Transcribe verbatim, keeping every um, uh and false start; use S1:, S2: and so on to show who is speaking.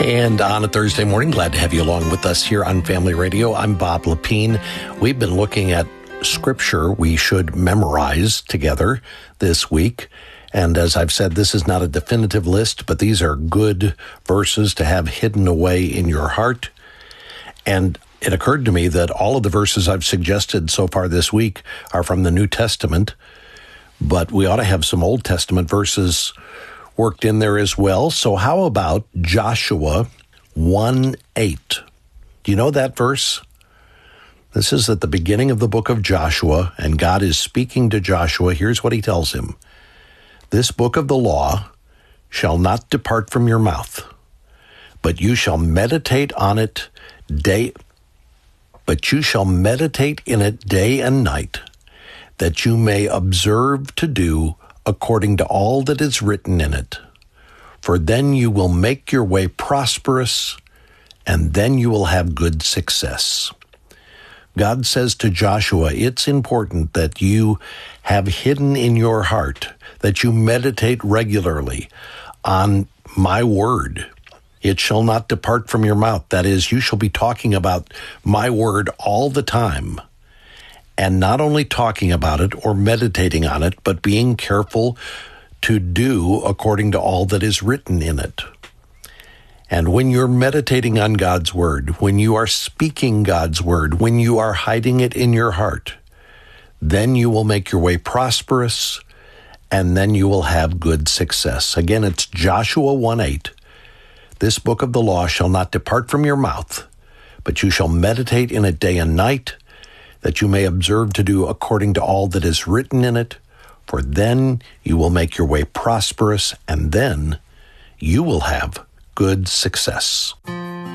S1: And on a Thursday morning, glad to have you along with us here on Family Radio. I'm Bob Lepine. We've been looking at scripture we should memorize together this week. And as I've said, this is not a definitive list, but these are good verses to have hidden away in your heart. And it occurred to me that all of the verses I've suggested so far this week are from the New Testament, but we ought to have some Old Testament verses worked in there as well. So how about Joshua one eight? Do you know that verse? This is at the beginning of the book of Joshua, and God is speaking to Joshua. Here's what he tells him. This book of the law shall not depart from your mouth, but you shall meditate on it day, but you shall meditate in it day and night, that you may observe to do according to all that is written in it. For then you will make your way prosperous, and then you will have good success. God says to Joshua, it's important that you have hidden in your heart, that you meditate regularly on my word. It shall not depart from your mouth. That is, you shall be talking about my word all the time. And not only talking about it or meditating on it, but being careful to do according to all that is written in it. And when you're meditating on God's word, when you are speaking God's word, when you are hiding it in your heart, then you will make your way prosperous, and then you will have good success. Again, it's Joshua one eight. This book of the law shall not depart from your mouth, but you shall meditate in it day and night, that you may observe to do according to all that is written in it, for then you will make your way prosperous, and then you will have good success.